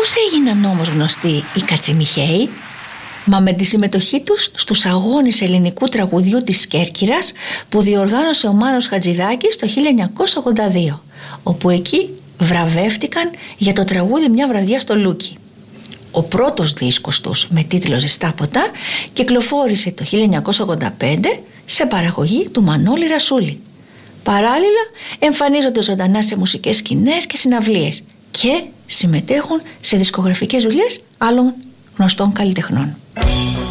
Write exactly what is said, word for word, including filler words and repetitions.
Πώς έγιναν όμως γνωστοί οι Κατσιμιχαίοι? Μα με τη συμμετοχή τους στους αγώνες ελληνικού τραγουδιού της Κέρκυρας που διοργάνωσε ο Μάνος Χατζηδάκης το χίλια εννιακόσια ογδόντα δύο, όπου εκεί βραβεύτηκαν για το τραγούδι «Μια βραδιά στο Λούκι». Ο πρώτος δίσκος τους με τίτλο «Ζεστά ποτά» κυκλοφόρησε το χίλια εννιακόσια ογδόντα πέντε σε παραγωγή του Μανώλη Ρασούλη. Παράλληλα εμφανίζονται ζωντανά σε μουσικές σκηνές και συναυλίες και συμμετέχουν σε δισκογραφικές δουλειές άλλων γνωστών καλλιτεχνών.